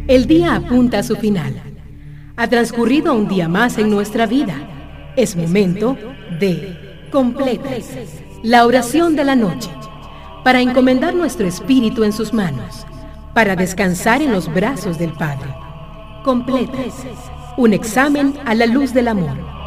El día apunta a su final. Ha transcurrido un día más en nuestra vida. Es momento de completas. La oración de la noche. Para encomendar nuestro espíritu en sus manos. Para descansar en los brazos del Padre. Completas. Un examen a la luz del amor.